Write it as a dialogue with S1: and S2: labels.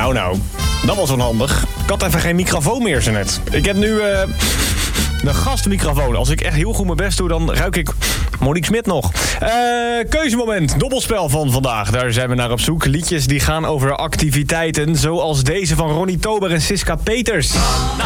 S1: Nou, dat was onhandig. Ik had even geen microfoon meer zo net. Ik heb nu de gastmicrofoon. Als ik echt heel goed mijn best doe, dan ruik ik Monique Smit nog. Keuzemoment, dobbelspel van vandaag. Daar zijn we naar op zoek. Liedjes die gaan over activiteiten zoals deze van Ronnie Tober en Siska Peters.